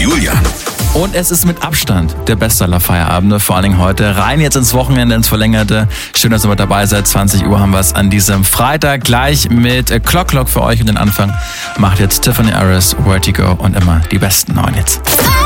Julian. Und es ist mit Abstand der beste aller Feierabende, vor allen Dingen heute. Rein jetzt ins Wochenende, ins Verlängerte. Schön, dass ihr mit dabei seid. 20 Uhr haben wir es an diesem Freitag. Gleich mit Clock Clock für euch und den Anfang macht jetzt Tiffany Harris, Vertigo und immer die besten neuen Hits.